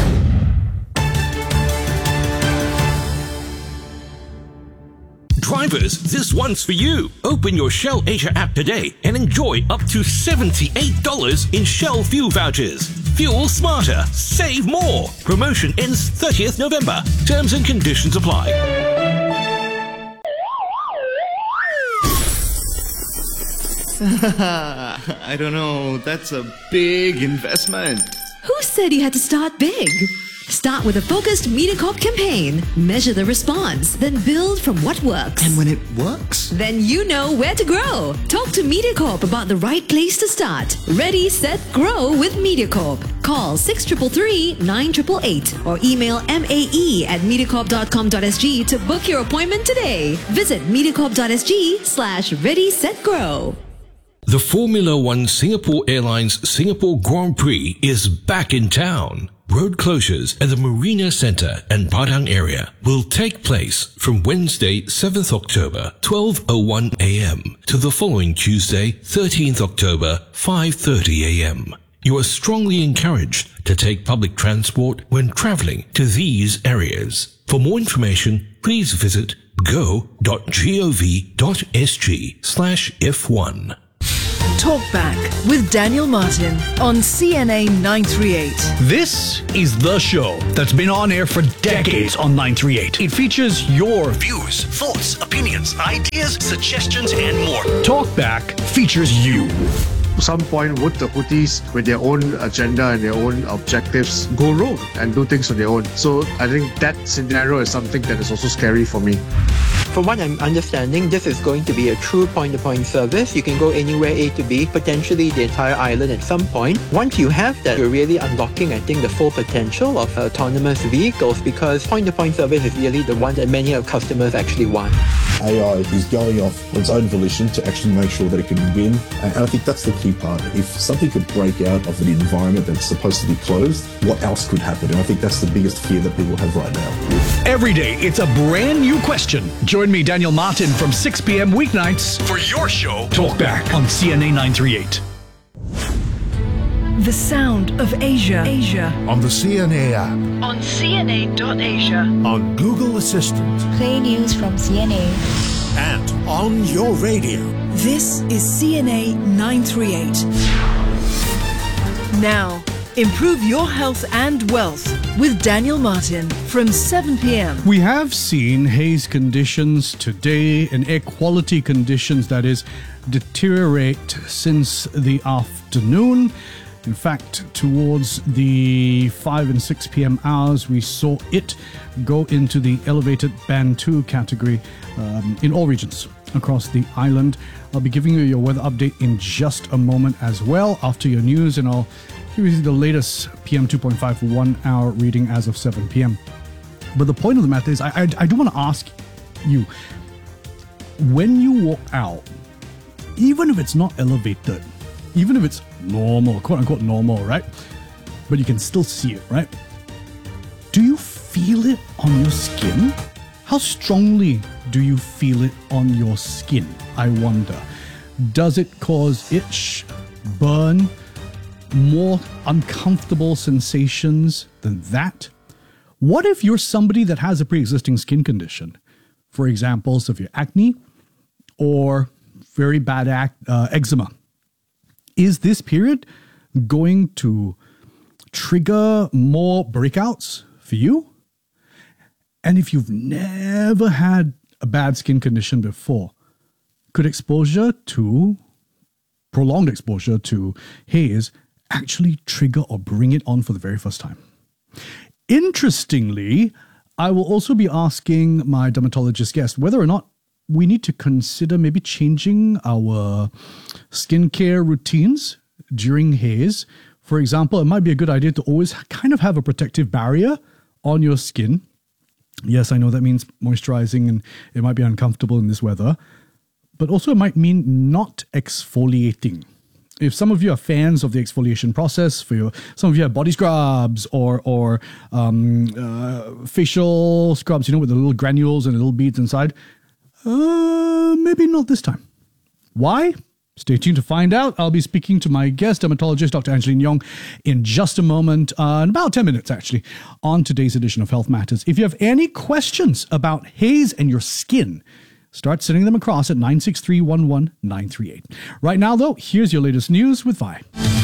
Drivers, this one's for you. Open your Shell Asia app today and enjoy up to seventy-eight dollars in Shell fuel vouchers. Fuel smarter, save more. Promotion ends thirtieth November. Terms and conditions apply. I don't know. That's a big investment. Who said you had to start big? Start with a focused MediaCorp campaign. Measure the response, then build from what works. And when it works? Then you know where to grow. Talk to MediaCorp about the right place to start. Ready, set, grow with MediaCorp. Call six three three, nine eight eight eight or email mae at mediacorp dot com dot s g to book your appointment today. Visit mediacorp dot s g slash ready, set, grow. The Formula One Singapore Airlines Singapore Grand Prix is back in town. Road closures at the Marina Centre and Padang area will take place from Wednesday, seventh October, twelve oh one a.m. to the following Tuesday, thirteenth October, five thirty a.m. You are strongly encouraged to take public transport when traveling to these areas. For more information, please visit go.gov.sg slash F1. Talkback with Daniel Martin on C N A nine thirty-eight. This is the show that's been on air for decades on nine thirty-eight. It features your views, thoughts, opinions, ideas, suggestions, and more. Talkback features you. At some point, would the Houthis, with their own agenda and their own objectives, go rogue and do things on their own? So I think that scenario is something that is also scary for me. From what I'm understanding, this is going to be a true point-to-point service. You can go anywhere A to B, potentially the entire island at some point. Once you have that, you're really unlocking, I think, the full potential of autonomous vehicles, because point-to-point service is really the one that many of customers actually want. A I is going off on its own volition to actually make sure that it can win, and I think that's the key part. If something could break out of an environment that's supposed to be closed, what else could happen? And I think that's the biggest fear that people have right now. Every day, it's a brand new question. Join me, Daniel Martin, from six p.m. weeknights for your show, Talkback, on C N A nine thirty-eight. The sound of Asia. Asia. On the C N A app. On C N A dot asia. On Google Assistant. Play news from C N A. And on your radio. This is C N A nine thirty-eight. Now, improve your health and wealth with Daniel Martin from seven p.m. We have seen haze conditions today and air quality conditions, that is, deteriorate since the afternoon. In fact, towards the five and six p.m. hours, we saw it go into the elevated band two category um, in all regions across the island. I'll be giving you your weather update in just a moment as well after your news, and I'll give you the latest P M two point five one hour reading as of seven p.m. But the point of the matter is, I, I, I do want to ask you, when you walk out, even if it's not elevated, even if it's normal, quote unquote normal, right? But you can still see it, right? Do you feel it on your skin? How strongly do you feel it on your skin? I wonder. Does it cause itch, burn, more uncomfortable sensations than that? What if you're somebody that has a pre-existing skin condition? For example, severe acne or very bad ac- uh, eczema. Is this period going to trigger more breakouts for you? And if you've never had a bad skin condition before, could exposure to, prolonged exposure to haze actually trigger or bring it on for the very first time? Interestingly, I will also be asking my dermatologist guest whether or not we need to consider maybe changing our skincare routines during haze. For example, it might be a good idea to always kind of have a protective barrier on your skin. Yes, I know that means moisturizing and it might be uncomfortable in this weather, but also it might mean not exfoliating. If some of you are fans of the exfoliation process, for your, some of you have body scrubs or or um, uh, facial scrubs, you know, with the little granules and the little beads inside, Uh, maybe not this time. Why? Stay tuned to find out. I'll be speaking to my guest, dermatologist Doctor Angeline Yong, in just a moment, uh, in about ten minutes actually, on today's edition of Health Matters. If you have any questions about haze and your skin, start sending them across at nine six three one one nine three eight. Right now, though, here's your latest news with Vi.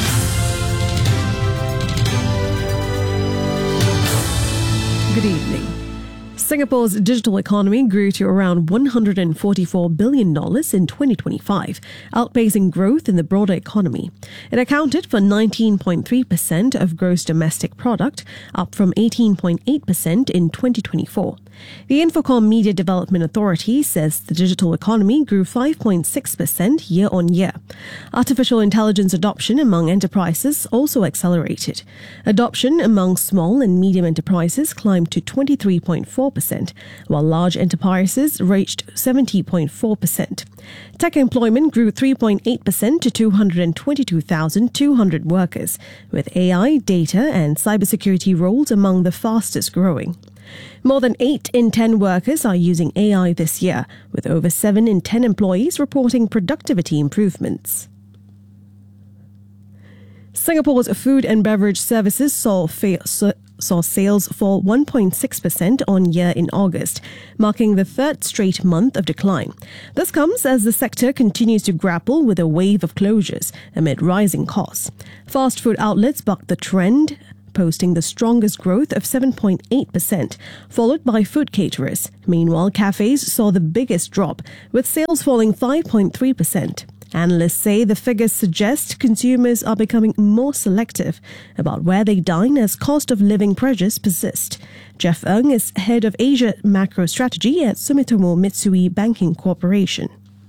Good evening. Singapore's digital economy grew to around one hundred forty-four billion dollars in twenty twenty-five, outpacing growth in the broader economy. It accounted for nineteen point three percent of gross domestic product, up from eighteen point eight percent in twenty twenty-four. The Infocomm Media Development Authority says the digital economy grew five point six percent year on year. Artificial intelligence adoption among enterprises also accelerated. Adoption among small and medium enterprises climbed to twenty-three point four percent, while large enterprises reached seventy point four percent. Tech employment grew three point eight percent to two hundred twenty-two thousand two hundred workers, with A I, data and cybersecurity roles among the fastest growing. More than eight in ten workers are using A I this year, with over seven in ten employees reporting productivity improvements. Singapore's food and beverage services saw, fa- saw sales fall one point six percent on year in August, marking the third straight month of decline. This comes as the sector continues to grapple with a wave of closures amid rising costs. Fast food outlets bucked the trend, posting the strongest growth of seven point eight percent, followed by food caterers. Meanwhile, cafes saw the biggest drop, with sales falling five point three percent. Analysts say the figures suggest consumers are becoming more selective about where they dine as cost of living pressures persist. Jeff Ng is head of Asia Macro Strategy at Sumitomo Mitsui Banking Corporation.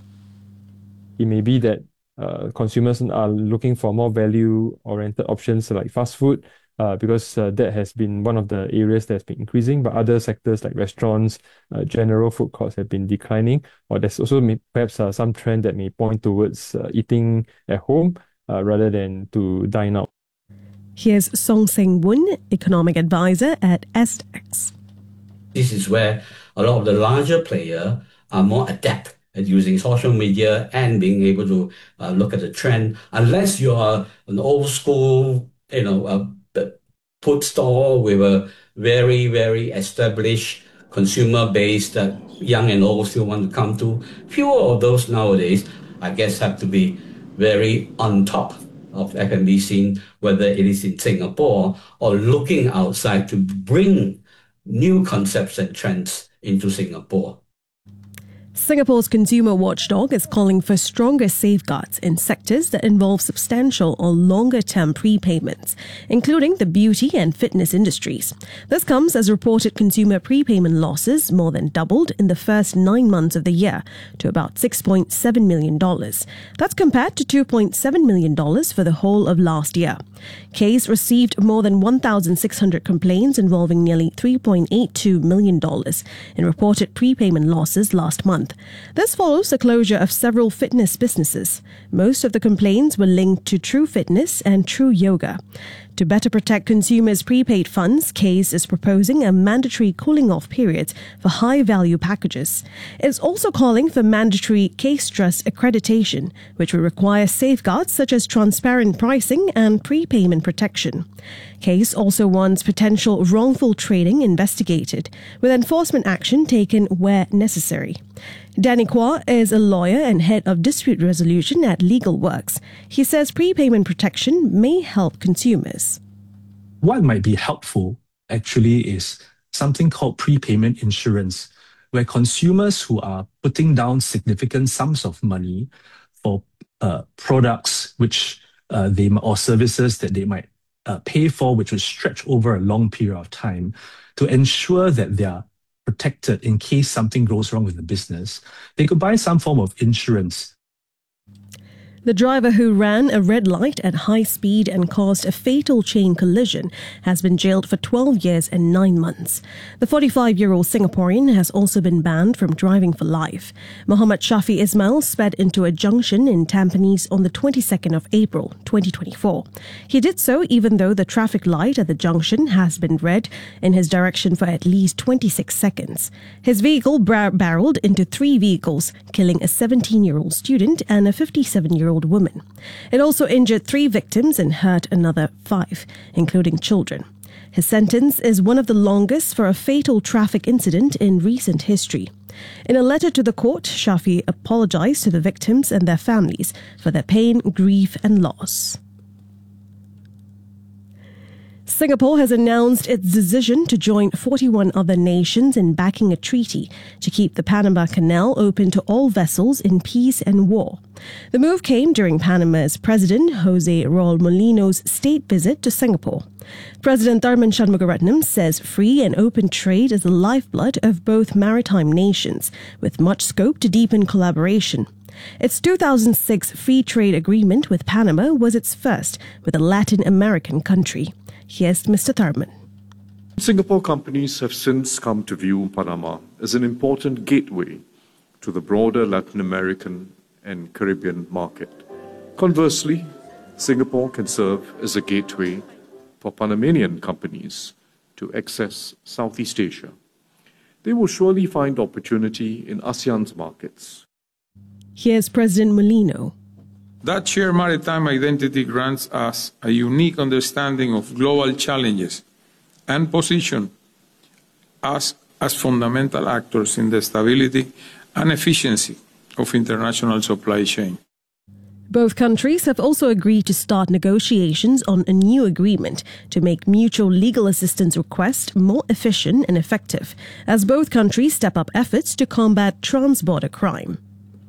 It may be that uh, consumers are looking for more value-oriented options like fast food, Uh, because uh, that has been one of the areas that's been increasing, but other sectors like restaurants, uh, general food courts have been declining, or there's also may, perhaps uh, some trend that may point towards uh, eating at home uh, rather than to dine out. Here's Song Seng Woon, economic advisor at S D A X. This is where a lot of the larger players are more adept at using social media and being able to uh, look at the trend. Unless you are an old school, you know, uh, food store with a very, very established consumer base that young and old still want to come to. Fewer of those nowadays, I guess, have to be very on top of F and B scene, whether it is in Singapore or looking outside to bring new concepts and trends into Singapore. Singapore's consumer watchdog is calling for stronger safeguards in sectors that involve substantial or longer-term prepayments, including the beauty and fitness industries. This comes as reported consumer prepayment losses more than doubled in the first nine months of the year to about six point seven million dollars. That's compared to two point seven million dollars for the whole of last year. Case received more than one thousand six hundred complaints involving nearly three point eight two million dollars in reported prepayment losses last month. This follows the closure of several fitness businesses. Most of the complaints were linked to True Fitness and True Yoga. To better protect consumers' prepaid funds, Case is proposing a mandatory cooling-off period for high-value packages. It's also calling for mandatory Case Trust accreditation, which will require safeguards such as transparent pricing and prepayment protection. Case also wants potential wrongful trading investigated, with enforcement action taken where necessary. Danny Kwok is a lawyer and head of dispute resolution at Legal Works. He says prepayment protection may help consumers. What might be helpful actually is something called prepayment insurance, where consumers who are putting down significant sums of money for uh, products which uh, they or services that they might uh, pay for, which will stretch over a long period of time, to ensure that they are protected in case something goes wrong with the business, they could buy some form of insurance. The driver who ran a red light at high speed and caused a fatal chain collision has been jailed for twelve years and nine months. The forty-five-year-old Singaporean has also been banned from driving for life. Muhammad Shafi Ismail sped into a junction in Tampines on the twenty-second of April, twenty twenty-four. He did so even though the traffic light at the junction has been red in his direction for at least twenty-six seconds. His vehicle bar- barreled into three vehicles, killing a seventeen-year-old student and a fifty-seven-year-old woman. It also injured three victims and hurt another five, including children. His sentence is one of the longest for a fatal traffic incident in recent history. In a letter to the court, Shafi apologized to the victims and their families for their pain, grief, and loss. Singapore has announced its decision to join forty-one other nations in backing a treaty to keep the Panama Canal open to all vessels in peace and war. The move came during Panama's President Jose Raul Molino's state visit to Singapore. President Tharman Shanmugaratnam says free and open trade is the lifeblood of both maritime nations, with much scope to deepen collaboration. Its two thousand six free trade agreement with Panama was its first with a Latin American country. Here's Mister Tharman. Singapore companies have since come to view Panama as an important gateway to the broader Latin American and Caribbean market. Conversely, Singapore can serve as a gateway for Panamanian companies to access Southeast Asia. They will surely find opportunity in ASEAN's markets. Here's President Molino. That shared maritime identity grants us a unique understanding of global challenges and position us as fundamental actors in the stability and efficiency of international supply chain. Both countries have also agreed to start negotiations on a new agreement to make mutual legal assistance requests more efficient and effective, as both countries step up efforts to combat trans-border crime.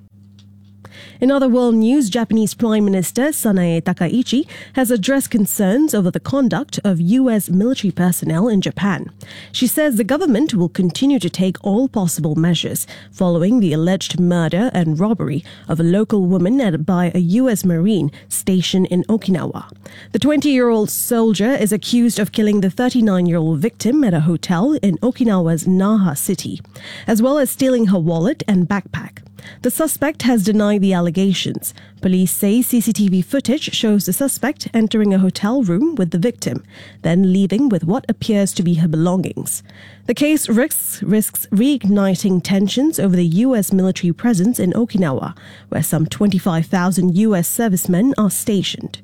In other world news, Japanese Prime Minister Sanae Takaichi has addressed concerns over the conduct of U S military personnel in Japan. She says the government will continue to take all possible measures following the alleged murder and robbery of a local woman at, by a U S Marine stationed in Okinawa. The twenty-year-old soldier is accused of killing the thirty-nine-year-old victim at a hotel in Okinawa's Naha City, as well as stealing her wallet and backpack. The suspect has denied the allegations. Police say C C T V footage shows the suspect entering a hotel room with the victim, then leaving with what appears to be her belongings. The case risks, risks reigniting tensions over the U S military presence in Okinawa, where some twenty-five thousand U S servicemen are stationed.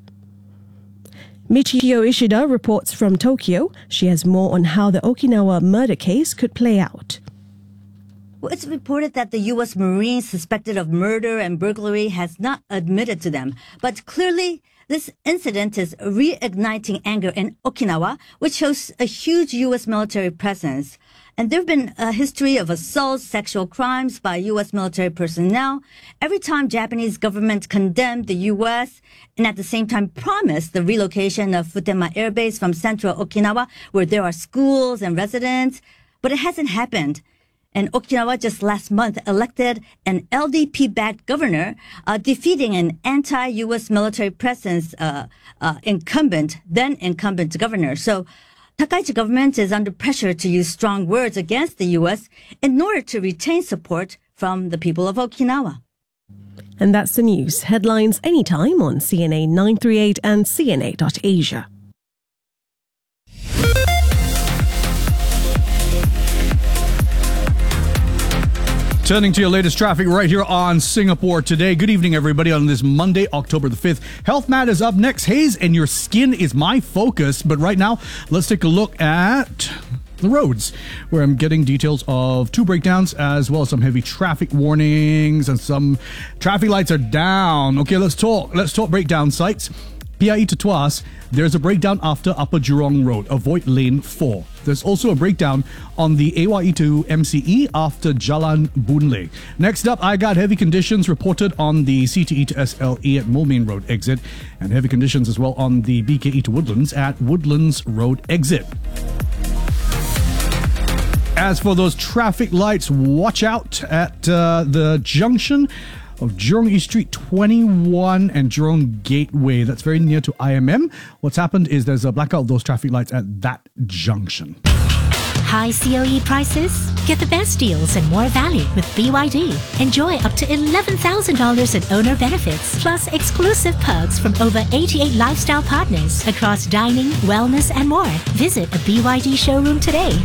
Michio Ishida reports from Tokyo. She has more on how the Okinawa murder case could play out. Well, it's reported that the U S Marine suspected of murder and burglary has not admitted to them. But clearly, this incident is reigniting anger in Okinawa, which hosts a huge U S military presence. And there have been a history of assaults, sexual crimes by U S military personnel. Every time Japanese government condemned the U S and at the same time promised the relocation of Futema Air Base from central Okinawa, where there are schools and residents, but it hasn't happened. And Okinawa just last month elected an L D P-backed governor, uh, defeating an anti-U S military presence uh, uh, incumbent, then incumbent governor. So Takaichi government is under pressure to use strong words against the U S in order to retain support from the people of Okinawa. And that's the news. Headlines anytime on C N A nine thirty-eight and C N A dot Asia. Turning to your latest traffic right here on Singapore Today. Good evening, everybody, on this Monday, October the fifth. Health Matters up next. Haze and your skin is my focus. But right now, let's take a look at the roads, where I'm getting details of two breakdowns as well as some heavy traffic warnings, and some traffic lights are down. Okay, let's talk. Let's talk breakdown sites. P I E to Tuas, there's a breakdown after Upper Jurong Road. Avoid lane four. There's also a breakdown on the A Y E to M C E after Jalan Boon Lay. Next up, I got heavy conditions reported on the C T E to S L E at Moulmein Road exit, and heavy conditions as well on the B K E to Woodlands at Woodlands Road exit. As for those traffic lights, watch out at uh, the junction of Jurong East Street twenty-one and Jurong Gateway. That's very near to I M M. What's happened is there's a blackout of those traffic lights at that junction. High C O E prices? Get the best deals and more value with B Y D. Enjoy up to eleven thousand dollars in owner benefits, plus exclusive perks from over eighty-eight lifestyle partners across dining, wellness, and more. Visit a B Y D showroom today.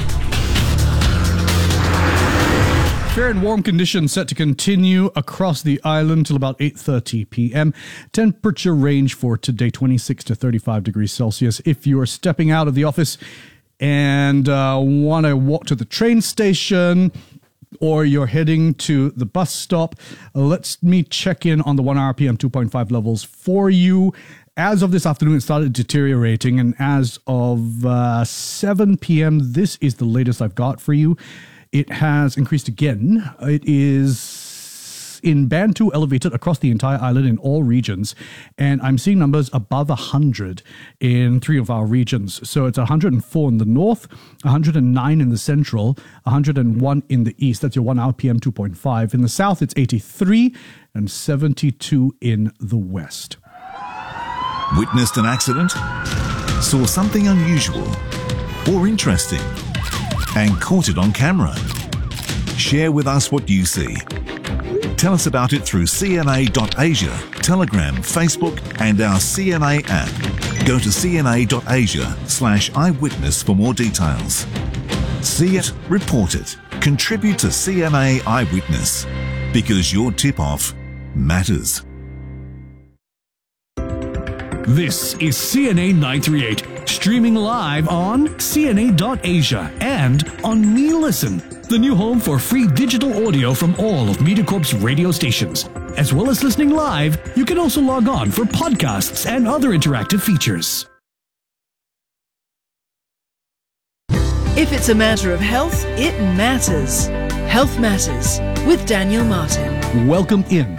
Fair and warm conditions set to continue across the island till about eight thirty p.m. Temperature range for today, twenty-six to thirty-five degrees Celsius. If you are stepping out of the office and uh, want to walk to the train station, or you're heading to the bus stop, let me check in on the one hour P M two point five levels for you. As of this afternoon, it started deteriorating, and as of uh, seven p.m., this is the latest I've got for you. It has increased again. It is in band two elevated across the entire island in all regions. And I'm seeing numbers above one hundred in three of our regions. So it's one hundred four in the north, one hundred nine in the central, one hundred one in the east. That's your one hour P M two point five. In the south, it's eighty-three and seventy-two in the west. Witnessed an accident? Saw something unusual or interesting? And caught it on camera? Share with us what you see. Tell us about it through C N A dot Asia, Telegram, Facebook, and our C N A app. Go to C N A dot Asia slash eyewitness for more details. See it, report it, contribute to C N A Eyewitness, because your tip-off matters. This is C N A nine three eight, streaming live on C N A dot Asia and on MeListen, the new home for free digital audio from all of MediaCorp's radio stations. As well as listening live, you can also log on for podcasts and other interactive features. If it's a matter of health, it matters. Health Matters with Daniel Martin. Welcome in